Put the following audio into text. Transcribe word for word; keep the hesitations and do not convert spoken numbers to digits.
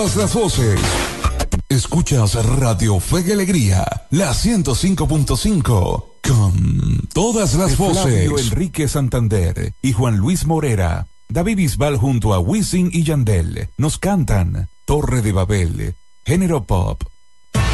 Las voces. Escuchas Radio Fe y Alegría, la ciento cinco punto cinco, con todas las voces. Flavio Enrique Santander y Juan Luis Morera, David Bisbal junto a Wisin y Yandel, nos cantan Torre de Babel, género pop,